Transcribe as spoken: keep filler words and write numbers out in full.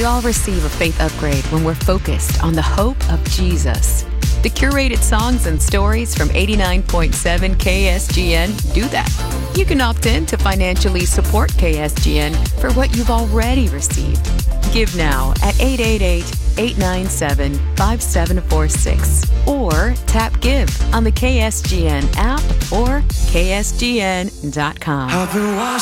We all receive a faith upgrade when we're focused on the hope of Jesus. The curated songs and stories from eighty-nine point seven K S G N do that. You can opt in to financially support K S G N for what you've already received. Give now at eight eight eight, eight nine seven, five seven four six or tap Give on the K S G N app or K S G N dot com. I've been washed